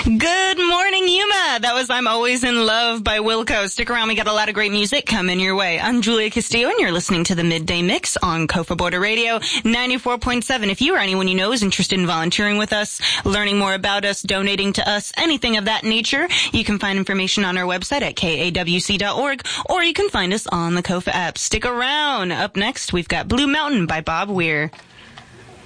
Good morning, Yuma. That was I'm Always in Love by Wilco. Stick around. We got a lot of great music coming your way. I'm Julia Castillo, and you're listening to the Midday Mix on Kofa Border Radio 94.7. If you or anyone you know is interested in volunteering with us, learning more about us, donating to us, anything of that nature, you can find information on our website at kawc.org, or you can find us on the Kofa app. Stick around. Up next, we've got Blue Mountain by Bob Weir.